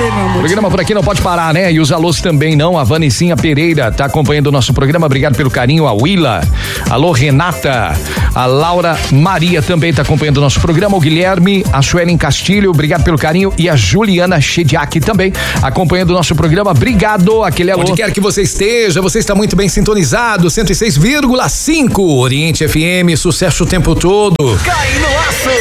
você, meu amor. O programa por aqui não pode parar, né? E os alôs também não. A Vanessinha Pereira tá acompanhando o nosso programa. Obrigado pelo carinho. A Willa. Alô, Renata. A Laura Maria também tá acompanhando o nosso programa. O Guilherme, a Suelen Castilho, obrigado pelo carinho. E a Juliana Chediak também acompanhando o nosso programa. Obrigado. Aquele alô. Onde quer que você esteja, você está muito bem sintonizado. 106,5 Oriente FM, sucesso o tempo todo. Cai no aço!